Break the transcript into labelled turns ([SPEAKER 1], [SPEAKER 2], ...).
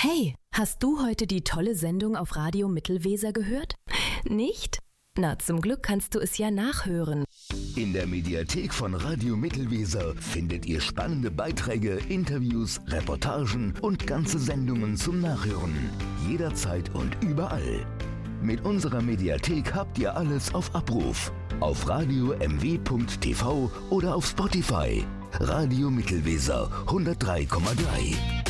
[SPEAKER 1] Hey, hast du heute die tolle Sendung auf Radio Mittelweser gehört? Nicht? Na, zum Glück kannst du es ja nachhören.
[SPEAKER 2] In der Mediathek von Radio Mittelweser findet ihr spannende Beiträge, Interviews, Reportagen und ganze Sendungen zum Nachhören. Jederzeit und überall. Mit unserer Mediathek habt ihr alles auf Abruf. Auf radio-mw.tv oder auf Spotify. Radio Mittelweser 103,3.